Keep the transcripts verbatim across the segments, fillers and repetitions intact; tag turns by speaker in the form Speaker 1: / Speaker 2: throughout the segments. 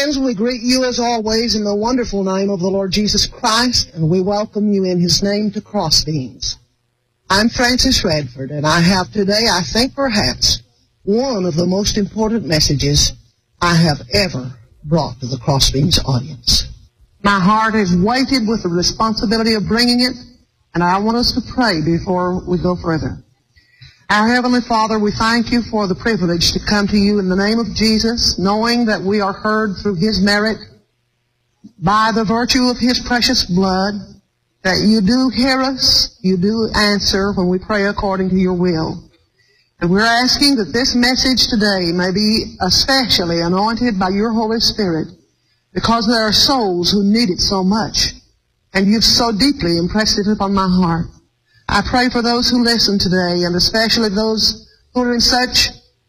Speaker 1: friends, we greet you as always in the wonderful name of the Lord Jesus Christ, and we welcome you in His name to Crossbeams. I'm Francis Radford, and I have today, I think perhaps, one of the most important messages I have ever brought to the Crossbeams audience. My heart is weighted with the responsibility of bringing it, and I want us to pray before we go further. Our Heavenly Father, we thank you for the privilege to come to you in the name of Jesus, knowing that we are heard through His merit, by the virtue of His precious blood, that you do hear us, you do answer when we pray according to your will. And we're asking that this message today may be especially anointed by your Holy Spirit, because there are souls who need it so much, and you've so deeply impressed it upon my heart. I pray for those who listen today, and especially those who are in such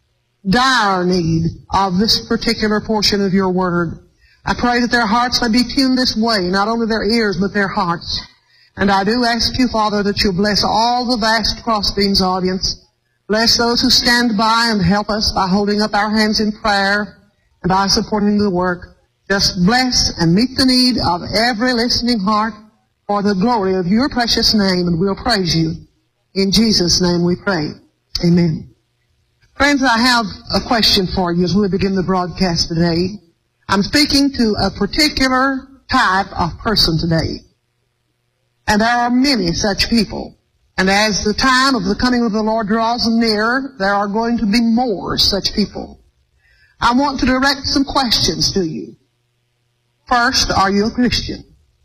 Speaker 1: dire need of this particular portion of your word. I pray that their hearts may be tuned this way, not only their ears, but their hearts. And I do ask you, Father, that you bless all the vast Crossbeams audience. Bless those who stand by and help us by holding up our hands in prayer and by supporting the work. Just bless and meet the need of every listening heart for the glory of your precious name, and we'll praise you. In Jesus' name we pray. Amen. Friends, I have a question for you as we begin the broadcast today. I'm speaking to a particular type of person today. And there are many such people. And as the time of the coming of the Lord draws near, there are going to be more such people. I want to direct some questions to you. First, are you a Christian?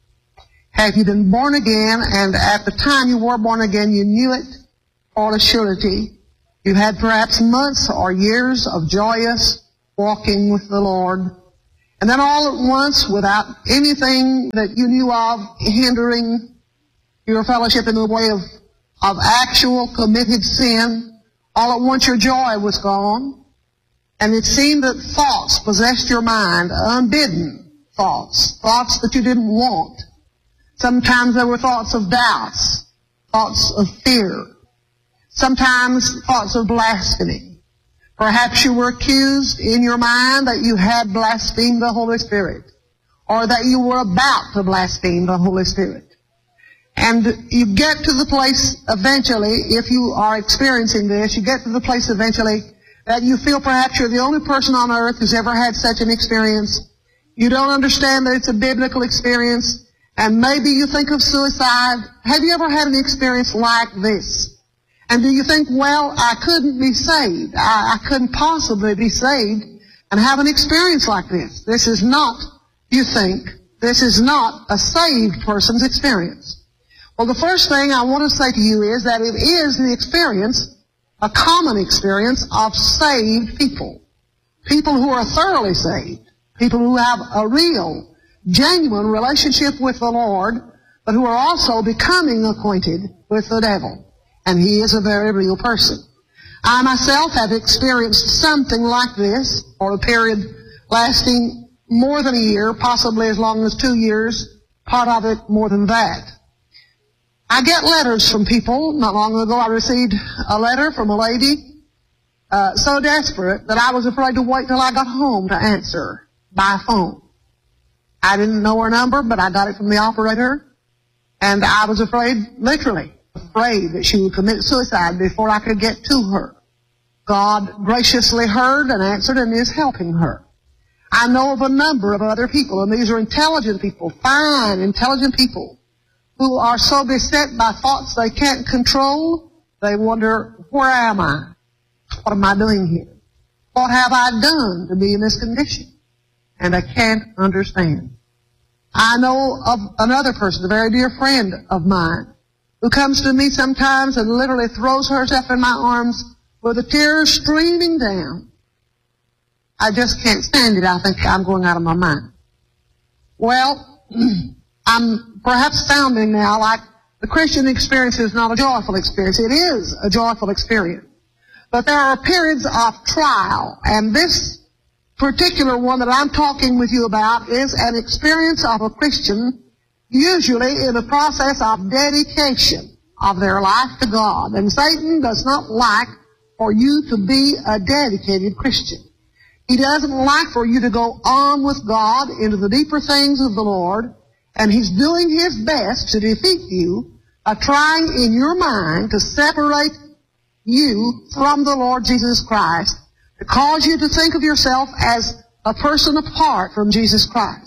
Speaker 1: Have you been born again, and at the time you were born again, you knew it for a surety? You had perhaps months or years of joyous walking with the Lord. And then all at once, without anything that you knew of hindering your fellowship in the way of, of actual committed sin, all at once your joy was gone. And it seemed that thoughts possessed your mind, unbidden thoughts, thoughts that you didn't want. Sometimes there were thoughts of doubts, thoughts of fear, sometimes thoughts of blasphemy. Perhaps you were accused in your mind that you had blasphemed the Holy Spirit, or that you were about to blaspheme the Holy Spirit. And you get to the place eventually, if you are experiencing this, you get to the place eventually that you feel perhaps you're the only person on earth who's ever had such an experience. You don't understand that it's a biblical experience. And maybe you think of suicide. Have you ever had an experience like this? And do you think, well, I couldn't be saved. I, I couldn't possibly be saved and have an experience like this. This is not, you think, this is not a saved person's experience. Well, the first thing I want to say to you is that it is the experience, a common experience of saved people. People who are thoroughly saved. People who have a real genuine relationship with the Lord, but who are also becoming acquainted with the devil. And he is a very real person. I myself have experienced something like this for a period lasting more than a year, possibly as long as two years, part of it more than that. I get letters from people. Not long ago I received a letter from a lady uh, so desperate that I was afraid to wait till I got home to answer by phone. I didn't know her number, but I got it from the operator, and I was afraid, literally, afraid that she would commit suicide before I could get to her. God graciously heard and answered and is helping her. I know of a number of other people, and these are intelligent people, fine, intelligent people, who are so beset by thoughts they can't control, they wonder, where am I? What am I doing here? What have I done to be in this condition? And I can't understand. I know of another person, a very dear friend of mine, who comes to me sometimes and literally throws herself in my arms with the tears streaming down. I just can't stand it. I think I'm going out of my mind. Well, I'm perhaps sounding now like the Christian experience is not a joyful experience. It is a joyful experience. But there are periods of trial, and this particular one that I'm talking with you about is an experience of a Christian, usually in the process of dedication of their life to God. And Satan does not like for you to be a dedicated Christian. He doesn't like for you to go on with God into the deeper things of the Lord, and he's doing his best to defeat you by trying in your mind to separate you from the Lord Jesus Christ, to cause you to think of yourself as a person apart from Jesus Christ.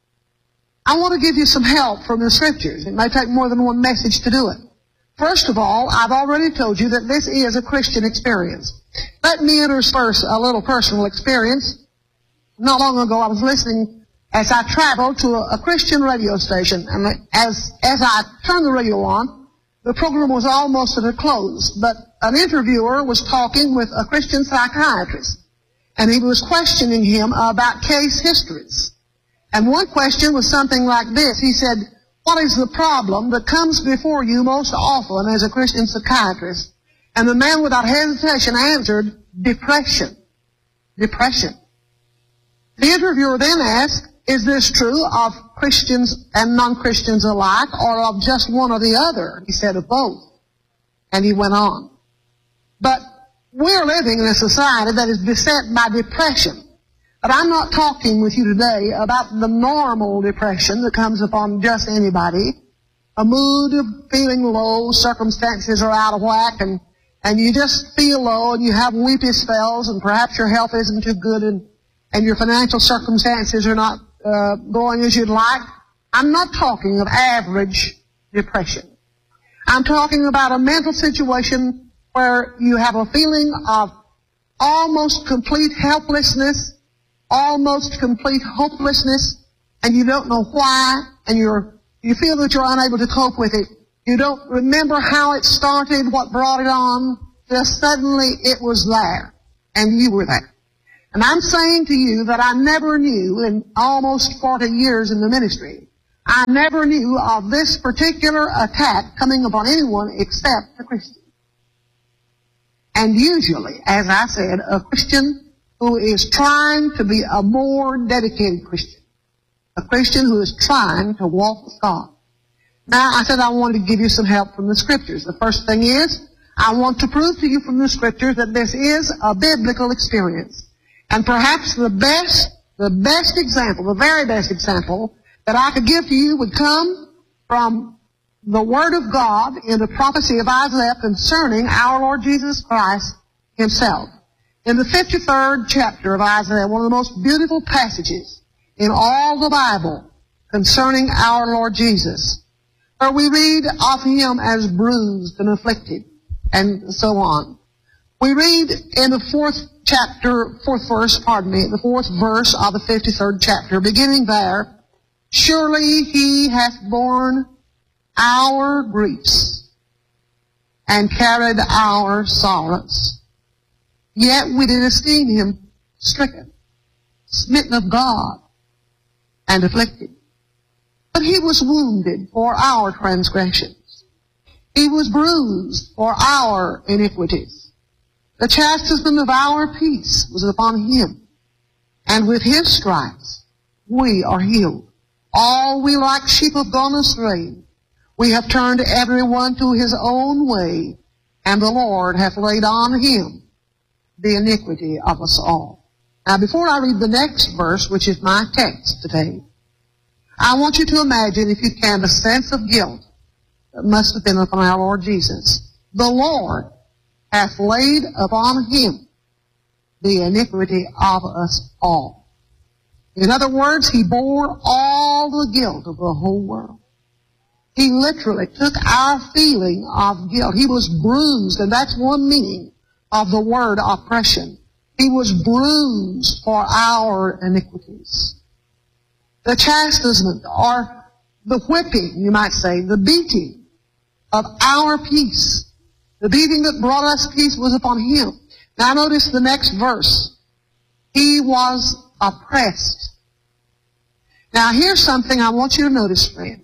Speaker 1: I want to give you some help from the Scriptures. It may take more than one message to do it. First of all, I've already told you that this is a Christian experience. Let me intersperse a little personal experience. Not long ago, I was listening as I traveled to a, a Christian radio station, and as, as I turned the radio on, the program was almost at a close, but an interviewer was talking with a Christian psychiatrist, and he was questioning him about case histories. And one question was something like this. He said, "What is the problem that comes before you most often as a Christian psychiatrist?" And the man without hesitation answered, "Depression." Depression. The interviewer then asked, "Is this true of Christians and non-Christians alike, or of just one or the other?" He said, "Of both." And he went on. But we're living in a society that is beset by depression. But I'm not talking with you today about the normal depression that comes upon just anybody. A mood of feeling low, circumstances are out of whack, and, and you just feel low, and you have weepy spells, and perhaps your health isn't too good, and, and your financial circumstances are not uh, going as you'd like. I'm not talking of average depression. I'm talking about a mental situation where you have a feeling of almost complete helplessness, almost complete hopelessness, and you don't know why, and you're, you feel that you're unable to cope with it. You don't remember how it started, what brought it on. Just suddenly it was there, and you were there. And I'm saying to you that I never knew, in almost forty years in the ministry, I never knew of this particular attack coming upon anyone except a Christian. And usually, as I said, a Christian who is trying to be a more dedicated Christian. A Christian who is trying to walk with God. Now, I said I wanted to give you some help from the Scriptures. The first thing is, I want to prove to you from the Scriptures that this is a biblical experience. And perhaps the best, the best example, the very best example that I could give to you would come from the Word of God in the prophecy of Isaiah concerning our Lord Jesus Christ himself. In the fifty-third chapter of Isaiah, one of the most beautiful passages in all the Bible concerning our Lord Jesus, where we read of him as bruised and afflicted, and so on. We read in the fourth chapter, fourth verse, pardon me, the fourth verse of the fifty-third chapter, beginning there, "Surely he hath borne our griefs and carried our sorrows. Yet we did esteem him stricken, smitten of God, and afflicted. But he was wounded for our transgressions. He was bruised for our iniquities. The chastisement of our peace was upon him, and with his stripes we are healed. All we like sheep have gone astray. We have turned every one to his own way, and the Lord hath laid on him the iniquity of us all." Now, before I read the next verse, which is my text today, I want you to imagine, if you can, the sense of guilt that must have been upon our Lord Jesus. The Lord hath laid upon him the iniquity of us all. In other words, he bore all the guilt of the whole world. He literally took our feeling of guilt. He was bruised, and that's one meaning of the word oppression. He was bruised for our iniquities. The chastisement, or the whipping, you might say, the beating of our peace, the beating that brought us peace, was upon him. Now notice the next verse. He was oppressed. Now here's something I want you to notice, friends.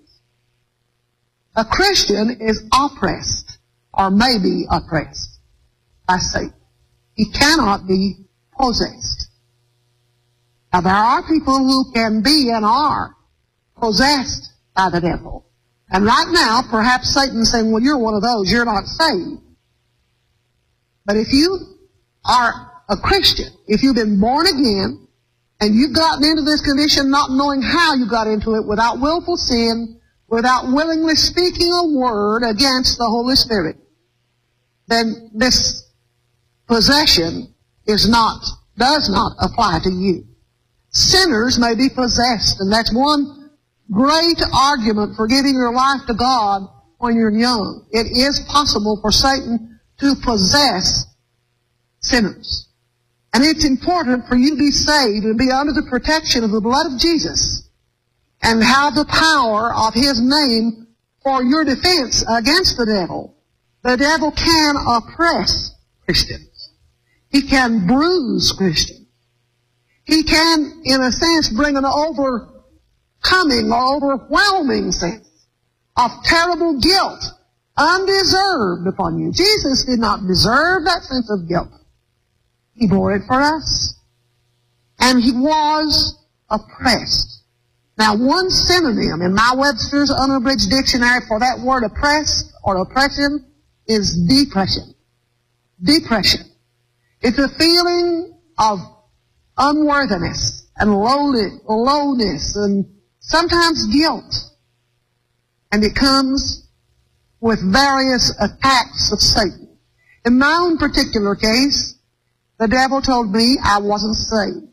Speaker 1: A Christian is oppressed, or may be oppressed, by Satan. He cannot be possessed. Now, there are people who can be and are possessed by the devil. And right now, perhaps Satan's saying, "Well, you're one of those. You're not saved." But if you are a Christian, if you've been born again, and you've gotten into this condition not knowing how you got into it, without willful sin, without willingly speaking a word against the Holy Spirit, then this possession is not, does not apply to you. Sinners may be possessed, and that's one great argument for giving your life to God when you're young. It is possible for Satan to possess sinners. And it's important for you to be saved and be under the protection of the blood of Jesus and have the power of His name for your defense against the devil. The devil can oppress Christians. He can bruise Christians. He can, in a sense, bring an overcoming or overwhelming sense of terrible guilt, undeserved upon you. Jesus did not deserve that sense of guilt. He bore it for us. And He was oppressed. Now, one synonym in my Webster's Unabridged Dictionary for that word oppressed or oppression is depression. Depression. It's a feeling of unworthiness and lowly, lowness and sometimes guilt. And it comes with various attacks of Satan. In my own particular case, the devil told me I wasn't saved.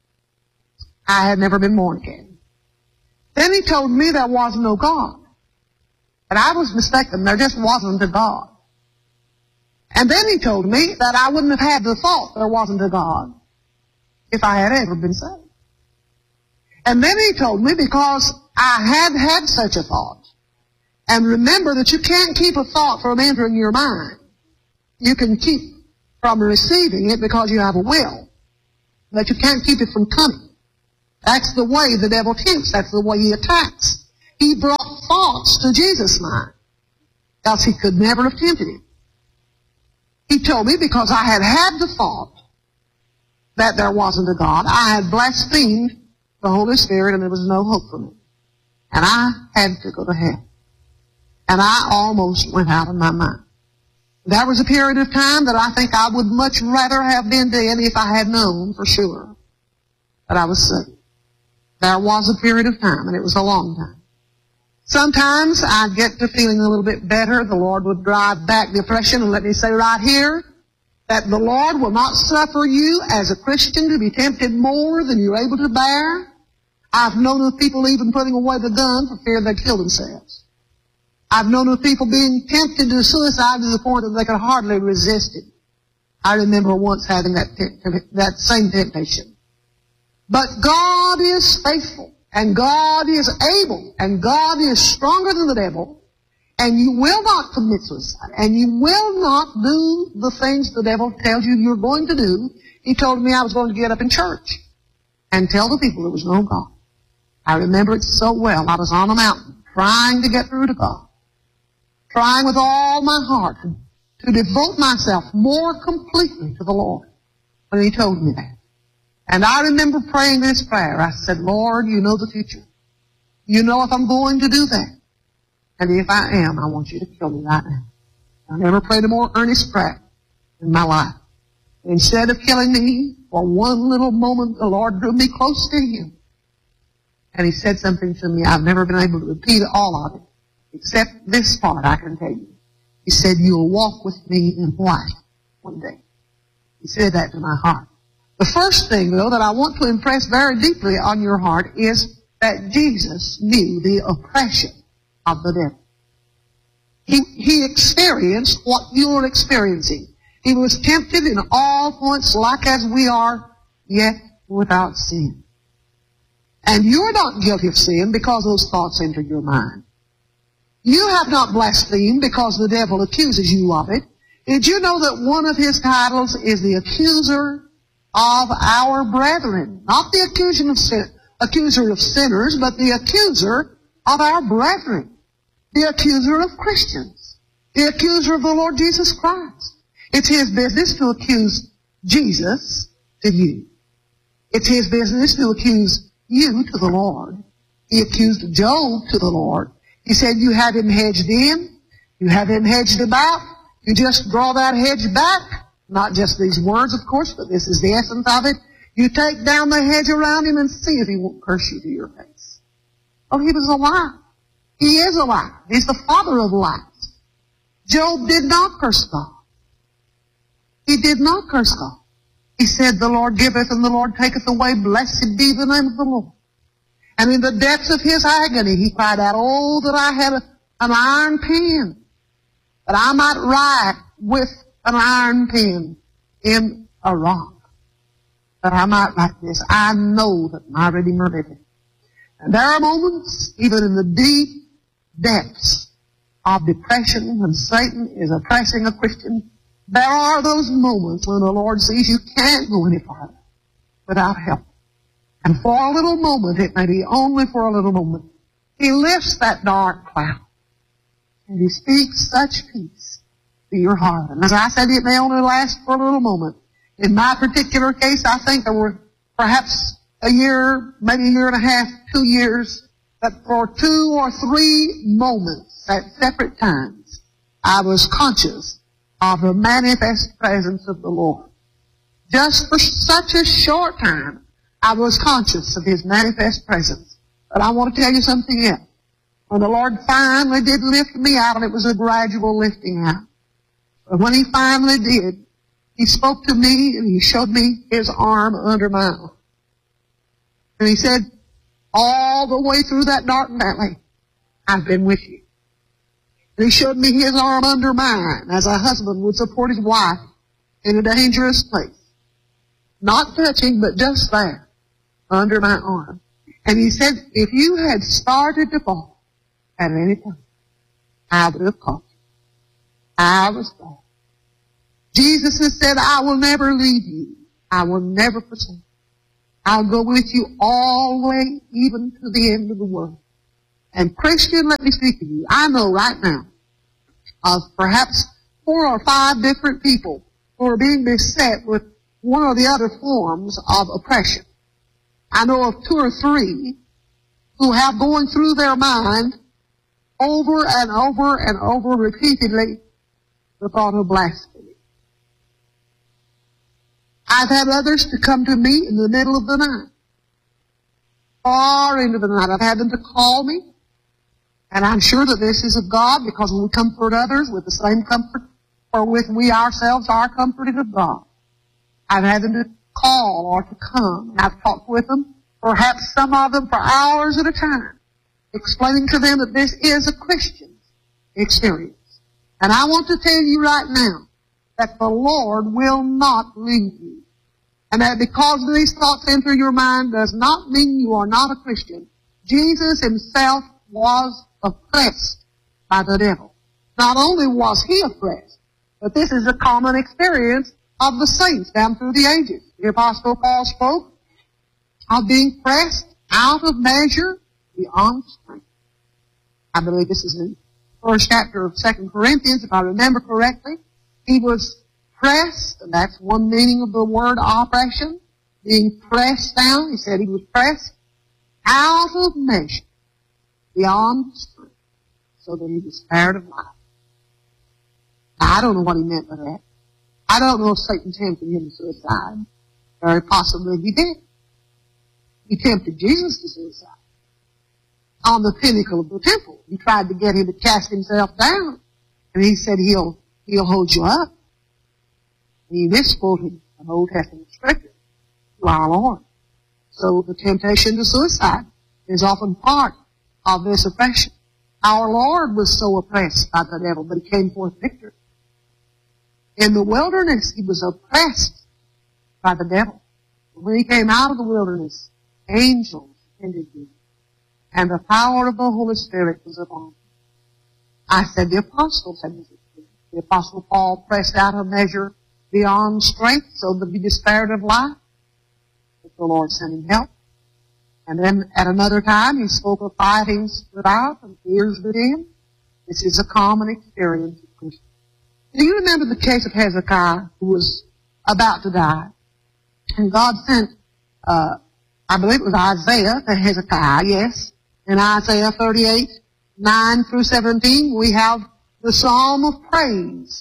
Speaker 1: I had never been born again. Then he told me there was no God. And I was mistaken. There just wasn't a God. And then he told me that I wouldn't have had the thought there wasn't a God if I had ever been saved. And then he told me because I had had such a thought, and remember that you can't keep a thought from entering your mind. You can keep from receiving it because you have a will, but you can't keep it from coming. That's the way the devil tempts. That's the way he attacks. He brought thoughts to Jesus' mind, else he could never have tempted him. He told me because I had had the thought that there wasn't a God, I had blasphemed the Holy Spirit and there was no hope for me. And I had to go to hell. And I almost went out of my mind. There was a period of time that I think I would much rather have been dead if I had known for sure that I was saved. There was a period of time, and it was a long time. Sometimes I'd get to feeling a little bit better. The Lord would drive back the oppression and let me say right here that the Lord will not suffer you as a Christian to be tempted more than you're able to bear. I've known of people even putting away the gun for fear they'd kill themselves. I've known of people being tempted to suicide to the point that they could hardly resist it. I remember once having that, that same temptation. But God is faithful, and God is able, and God is stronger than the devil, and you will not commit suicide, and you will not do the things the devil tells you you're going to do. He told me I was going to get up in church and tell the people there was no God. I remember it so well. I was on a mountain trying to get through to God, trying with all my heart to devote myself more completely to the Lord when He told me that. And I remember praying this prayer. I said, Lord, you know the future. You know if I'm going to do that. And if I am, I want you to kill me right now. I never prayed a more earnest prayer in my life. Instead of killing me, for one little moment, the Lord drew me close to Him. And He said something to me. I've never been able to repeat all of it, except this part I can tell you. He said, you'll walk with me in white one day. He said that to my heart. The first thing, though, that I want to impress very deeply on your heart is that Jesus knew the oppression of the devil. He, he experienced what you're experiencing. He was tempted in all points like as we are, yet without sin. And you're not guilty of sin because those thoughts enter your mind. You have not blasphemed because the devil accuses you of it. Did you know that one of his titles is the accuser of our brethren? Not the accuser of, sin, accuser of sinners, but the accuser of our brethren. The accuser of Christians. The accuser of the Lord Jesus Christ. It's his business to accuse Jesus to you. It's his business to accuse you to the Lord. He accused Job to the Lord. He said, you have him hedged in. You have him hedged about. You just draw that hedge back, Not just these words, of course, but this is the essence of it. You take down the hedge around him and see if he won't curse you to your face. Oh, he was alive. He is alive. He's the father of lies. Job did not curse God. He did not curse God. He said, the Lord giveth and the Lord taketh away. Blessed be the name of the Lord. And in the depths of his agony, he cried out, oh, that I had a, an iron pen, that I might write with an iron pen in a rock, that I might write this. I know that my Redeemer liveth. And there are moments, even in the deep depths of depression when Satan is oppressing a Christian, there are those moments when the Lord sees you can't go any farther without help. And for a little moment, it may be only for a little moment, he lifts that dark cloud and he speaks such peace to your heart. And as I said, it may only last for a little moment. In my particular case, I think there were perhaps a year, maybe a year and a half, two years, that for two or three moments at separate times, I was conscious of the manifest presence of the Lord. Just for such a short time, I was conscious of his manifest presence. But I want to tell you something else. When the Lord finally did lift me out, and it was a gradual lifting out, but when he finally did, he spoke to me and he showed me his arm under my arm. And he said, all the way through that dark valley, I've been with you. And he showed me his arm under mine, as a husband would support his wife in a dangerous place. Not touching, but just there, under my arm. And he said, if you had started to fall at any time, I would have caught you. I was there. Jesus has said, I will never leave you. I will never forsake you. I'll go with you all the way, even to the end of the world. And Christian, let me speak to you. I know right now of perhaps four or five different people who are being beset with one or the other forms of oppression. I know of two or three who have going through their mind over and over and over repeatedly the thought of blasphemy. I've had others to come to me in the middle of the night, far into the night. I've had them to call me, and I'm sure that this is of God, because when we comfort others with the same comfort wherewith we ourselves are comforted of God. I've had them to call or to come, and I've talked with them, perhaps some of them for hours at a time, explaining to them that this is a Christian experience. And I want to tell you right now that the Lord will not leave you. And that because these thoughts enter your mind does not mean you are not a Christian. Jesus himself was oppressed by the devil. Not only was he oppressed, but this is a common experience of the saints down through the ages. The Apostle Paul spoke of being pressed out of measure beyond strength. I believe this is in the first chapter of Second Corinthians, if I remember correctly. He was pressed, and that's one meaning of the word oppression, being pressed down. He said he was pressed out of measure, beyond strength, so that he was spared of life. Now, I don't know what he meant by that. I don't know if Satan tempted him to suicide. Very possibly he did. He tempted Jesus to suicide. On the pinnacle of the temple, he tried to get him to cast himself down, and he said, he'll He'll hold you up. He misquoted an Old Testament scripture to our Lord. So the temptation to suicide is often part of this oppression. Our Lord was so oppressed by the devil, but he came forth victor. In the wilderness, he was oppressed by the devil. When he came out of the wilderness, angels attended him, and the power of the Holy Spirit was upon him. I said the apostles had this. The Apostle Paul pressed out a measure beyond strength so that he despaired of life. But the Lord sent him help. And then at another time he spoke of fightings without and fears within. This is a common experience of Christians. Do you remember the case of Hezekiah, who was about to die? And God sent, uh, I believe it was Isaiah to Hezekiah, yes. In Isaiah thirty-eight, nine through seventeen, we have the psalm of praise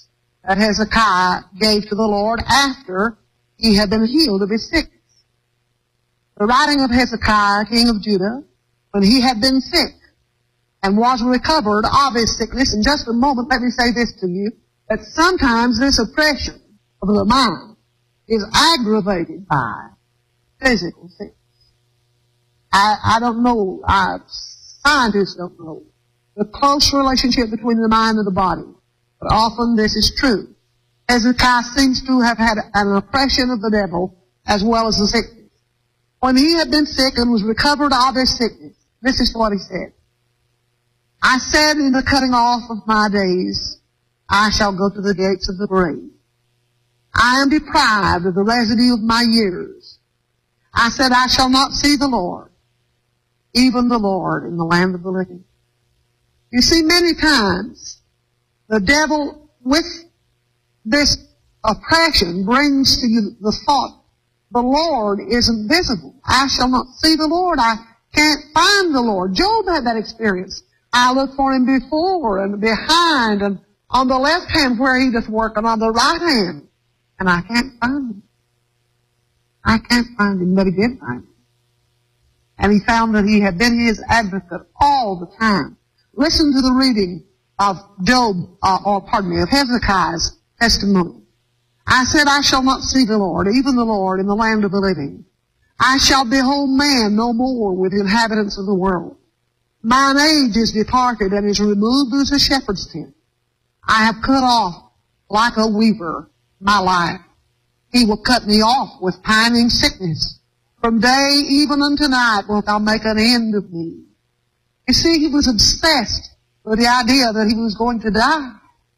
Speaker 1: that Hezekiah gave to the Lord after he had been healed of his sickness. The writing of Hezekiah, king of Judah, when he had been sick and was recovered of his sickness. In just a moment, let me say this to you, that sometimes this oppression of the mind is aggravated by physical sickness. I, I don't know, I, scientists don't know the close relationship between the mind and the body, but often this is true. Hezekiah seems to have had an oppression of the devil as well as the sickness. When he had been sick and was recovered of his sickness, this is what he said. I said, in the cutting off of my days, I shall go to the gates of the grave. I am deprived of the residue of my years. I said, I shall not see the Lord, even the Lord in the land of the living. You see, many times, the devil, with this oppression, brings to you the thought, the Lord isn't visible. I shall not see the Lord. I can't find the Lord. Job had that experience. I looked for him before and behind and on the left hand where he doth work and on the right hand. And I can't find him. I can't find him, but he did find him. And he found that he had been his advocate all the time. Listen to the reading of Job, uh, or pardon me, of Hezekiah's testimony. I said, I shall not see the Lord, even the Lord, in the land of the living. I shall behold man no more with the inhabitants of the world. Mine age is departed and is removed as a shepherd's tent. I have cut off, like a weaver, my life. He will cut me off with pining sickness. From day even unto night wilt thou make an end of me. You see, he was obsessed with the idea that he was going to die.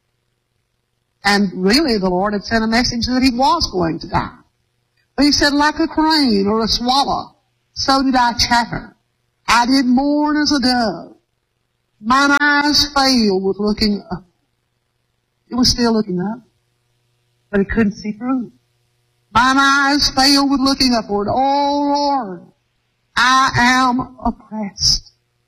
Speaker 1: And really, the Lord had sent a message that he was going to die. But he said, like a crane or a swallow, so did I chatter. I did mourn as a dove. Mine eyes failed with looking up. It was still looking up, but it couldn't see through. Mine eyes failed with looking upward. Oh, Lord, I am oppressed.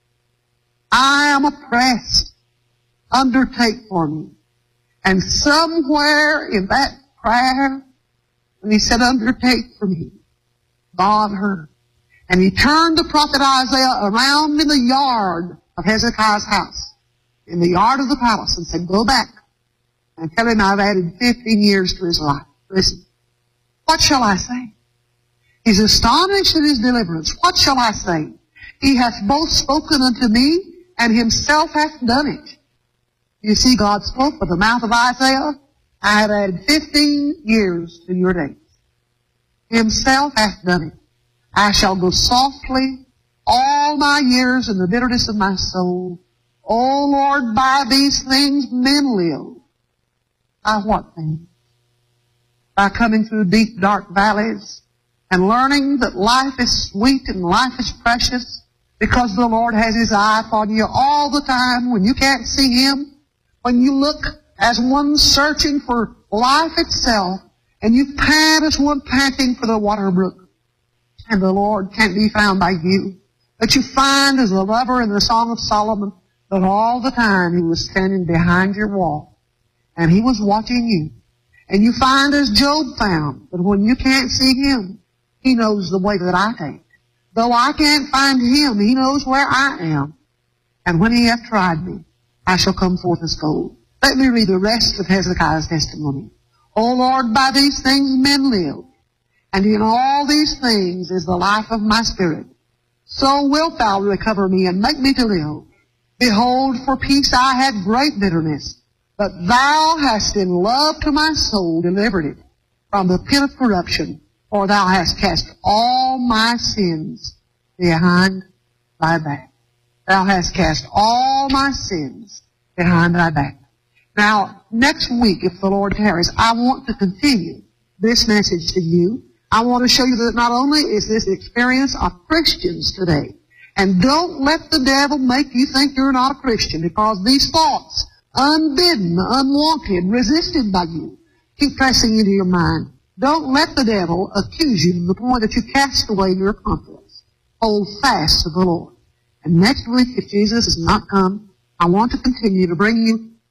Speaker 1: I am oppressed. Undertake for me. And somewhere in that prayer, when he said, undertake for me, God heard. And he turned the prophet Isaiah around in the yard of Hezekiah's house, in the yard of the palace, and said, go back and tell him I've added fifteen years to his life. Listen, what shall I say? He's astonished at his deliverance. What shall I say? He hath both spoken unto me, and himself hath done it. You see, God spoke with the mouth of Isaiah, I have added fifteen years to your days. Himself hath done it. I shall go softly all my years in the bitterness of my soul. O Lord, by these things men live. By what things? By coming through deep, dark valleys and learning that life is sweet and life is precious because the Lord has His eye upon you all the time when you can't see Him. When you look as one searching for life itself, and you pant as one panting for the water brook, and the Lord can't be found by you. But you find, as the lover in the Song of Solomon, that all the time He was standing behind your wall, and He was watching you. And you find, as Job found, that when you can't see Him, He knows the way that I take. Though I can't find Him, He knows where I am. And when He hath tried me, I shall come forth as gold. Let me read the rest of Hezekiah's testimony. O Lord, by these things men live, and in all these things is the life of my spirit. So wilt thou recover me and make me to live. Behold, for peace I had great bitterness, but thou hast in love to my soul delivered it from the pit of corruption, for thou hast cast all my sins behind thy back. Thou hast cast all my sins behind thy back. Now, next week, if the Lord tarries, I want to continue this message to you. I want to show you that not only is this experience of Christians today, and don't let the devil make you think you're not a Christian, because these thoughts, unbidden, unwanted, resisted by you, keep pressing into your mind. Don't let the devil accuse you to the point that you cast away your confidence. Hold fast to the Lord. And next week, if Jesus has not come, I want to continue to bring you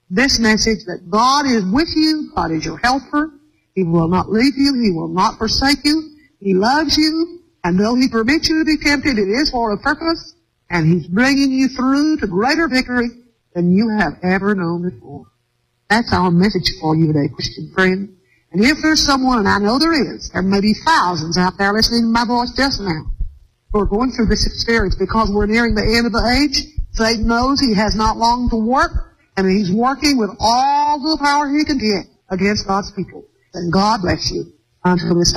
Speaker 1: this message that God is with you, God is your helper, He will not leave you, He will not forsake you, He loves you, and though He permits you to be tempted, it is for a purpose, and He's bringing you through to greater victory than you have ever known before. That's our message for you today, Christian friend. And if there's someone, and I know there is, there may be thousands out there listening to my voice just now, who are going through this experience because we're nearing the end of the age. Satan knows he has not long to work, and he's working with all the power he can get against God's people. And God bless you until this time.